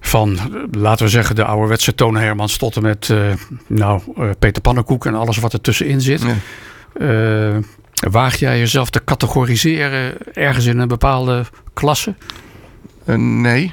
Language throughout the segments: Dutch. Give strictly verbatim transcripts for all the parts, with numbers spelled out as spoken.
Van, laten we zeggen, de ouderwetse Toon Hermans tot en met uh, nou, uh, Peter Pannenkoek en alles wat er tussenin zit. Ja. Uh, waag jij jezelf te categoriseren ergens in een bepaalde klasse? Uh, nee.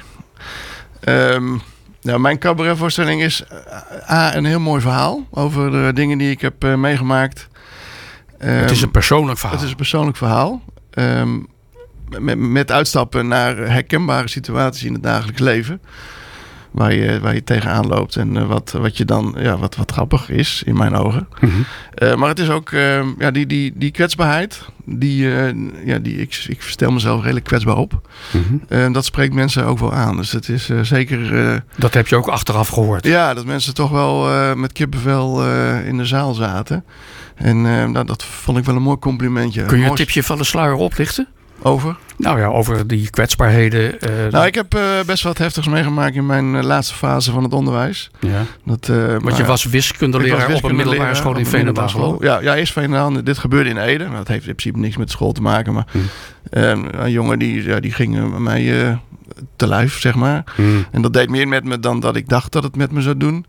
Um, nou, mijn cabaretvoorstelling is uh, A, een heel mooi verhaal over de dingen die ik heb uh, meegemaakt. Um, het is een persoonlijk verhaal. Het is een persoonlijk verhaal. Um, met, met uitstappen naar herkenbare situaties in het dagelijks leven. Waar je, waar je tegenaan loopt. En uh, wat, wat je dan, ja, wat, wat grappig is in mijn ogen. Mm-hmm. Uh, maar het is ook, uh, ja, die, die, die kwetsbaarheid. Die, uh, ja, die, ik, ik stel mezelf redelijk kwetsbaar op. Mm-hmm. Uh, dat spreekt mensen ook wel aan. Dus het is uh, zeker... Uh, dat heb je ook achteraf gehoord. Ja, dat mensen toch wel uh, met kippenvel uh, in de zaal zaten. En uh, nou, dat vond ik wel een mooi complimentje. Kun je een tipje van de sluier oplichten? Over? Nou ja, over die kwetsbaarheden. Uh, nou, ik heb uh, best wat heftigs meegemaakt in mijn uh, laatste fase van het onderwijs. Ja. Dat, uh, Want je was wiskundeleraar op een middelbare school in Veenendaal. Ja, ja, eerst Veenendaal. Dit gebeurde in Ede. Nou, dat heeft in principe niks met de school te maken. Maar hmm. uh, een jongen die, ja, die ging uh, mij uh, te lijf, zeg maar. Hmm. En dat deed meer met me dan dat ik dacht dat het met me zou doen.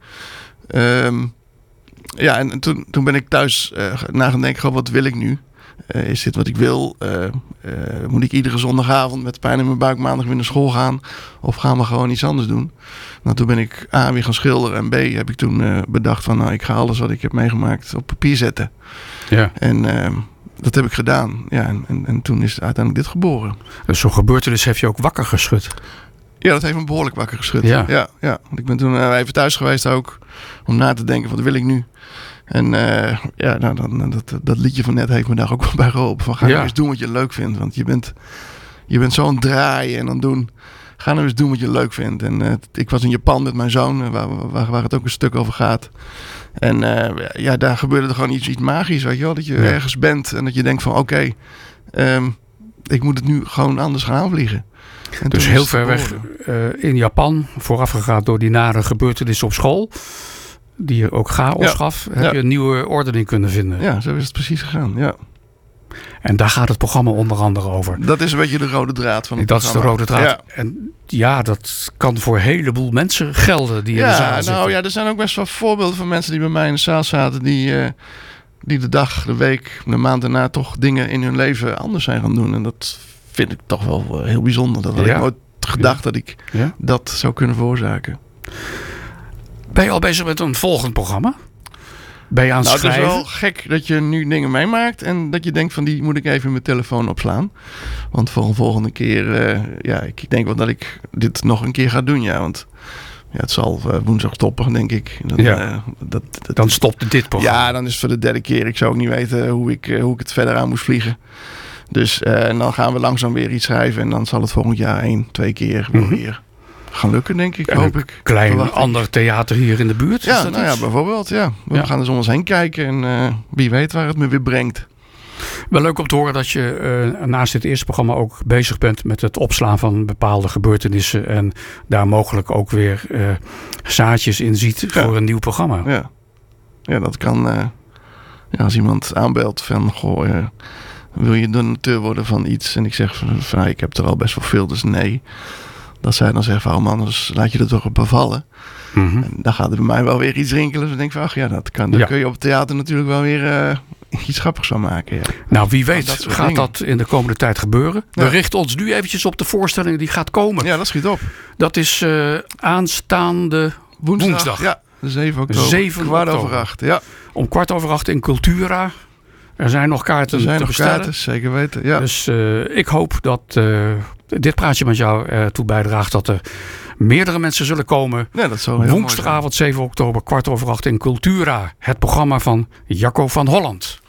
Um, ja, en, en toen, toen ben ik thuis uh, na gaan denken, wat wil ik nu? Uh, is dit wat ik wil? Uh, uh, moet ik iedere zondagavond met pijn in mijn buik maandag weer naar school gaan? Of gaan we gewoon iets anders doen? Nou, toen ben ik A, weer gaan schilderen. En B, heb ik toen uh, bedacht van... nou, ik ga alles wat ik heb meegemaakt op papier zetten. Ja. En uh, dat heb ik gedaan. Ja, en, en, en toen is uiteindelijk dit geboren. Dus zo'n gebeurtenis heeft je ook wakker geschud? Ja, dat heeft me behoorlijk wakker geschud. Ja. Ja, ja. Ik ben toen uh, even thuis geweest ook... om na te denken, wat wil ik nu? En uh, ja, nou, dan, dat, dat liedje van net heeft me daar ook wel bij geholpen. Van ga nou ja. eens doen wat je leuk vindt. Want je bent, je bent zo aan het draaien en dan doen. Ga nou eens doen wat je leuk vindt. En uh, ik was in Japan met mijn zoon, waar, waar, waar het ook een stuk over gaat. En uh, ja, daar gebeurde er gewoon iets, iets magisch, weet je wel. Dat je ja. ergens bent en dat je denkt van oké, okay, um, ik moet het nu gewoon anders gaan aanvliegen. En dus heel ver weg uh, in Japan, voorafgegaan door die nare gebeurtenissen op school... die je ook chaos ja. gaf, heb ja. je een nieuwe ordening kunnen vinden. Ja, zo is het precies gegaan, ja. En daar gaat het programma onder andere over. Dat is een beetje de rode draad van het dat programma. Dat is de rode draad. Ja. En ja, dat kan voor een heleboel mensen gelden die ja, in de zaal zitten. Nou ja, er zijn ook best wel voorbeelden van mensen die bij mij in de zaal zaten... die, uh, die de dag, de week, de maand daarna toch dingen in hun leven anders zijn gaan doen. En dat vind ik toch wel uh, heel bijzonder. Dat had ja. ik nooit gedacht ja. dat ik ja. dat zou kunnen veroorzaken. Ben je al bezig met een volgend programma? Ben je aan het nou, schrijven? Het is wel gek dat je nu dingen meemaakt... en dat je denkt van die moet ik even in mijn telefoon opslaan. Want voor een volgende keer... Uh, ja, ik denk wel dat ik dit nog een keer ga doen, ja. Want ja, het zal uh, woensdag stoppen, denk ik. Dan, ja. uh, dat, dat, dan stopt dit programma. Ja, dan is het voor de derde keer. Ik zou ook niet weten hoe ik, uh, hoe ik het verder aan moest vliegen. Dus uh, en dan gaan we langzaam weer iets schrijven... en dan zal het volgend jaar één, twee keer mm-hmm. weer... gaan lukken, denk ik, en hoop een ik. Klein Verwacht ander ik. theater hier in de buurt? Ja, is dat nou ja, bijvoorbeeld, ja. We ja. gaan dus om ons heen kijken en uh, wie weet waar het me weer brengt. Wel leuk om te horen dat je uh, naast dit eerste programma ook bezig bent met het opslaan van bepaalde gebeurtenissen en daar mogelijk ook weer uh, zaadjes in ziet ja. voor een nieuw programma. Ja, ja dat kan. Uh, ja, als iemand aanbelt van, goh, uh, wil je donateur worden van iets? En ik zeg van, van ik heb er al best wel veel, dus nee. Dat zij dan zeggen van, oh man, dus laat je er toch op bevallen. Mm-hmm. En dan gaat er bij mij wel weer iets rinkelen. Dus ik denk van, ach ja, dat kan. Dan ja. kun je op het theater natuurlijk wel weer uh, iets grappigs van maken. Ja. Nou, wie weet dat gaat dingen. dat in de komende tijd eventjes Ja. We richten ons nu eventjes op de voorstelling die gaat komen. Ja, dat schiet op. Dat is uh, aanstaande woensdag. woensdag. Ja, zeven oktober. zeven kwart oktober. over acht, ja. Om kwart over acht in Cultura. Er zijn nog kaarten er zijn te nog bestellen. Kaarten, zeker weten, ja. Dus uh, ik hoop dat uh, dit praatje met jou ertoe bijdraagt dat er meerdere mensen zullen komen. Ja, dat zou heel woensdagavond zeven oktober, kwart over acht in Cultura. Het programma van Jacco van Holland.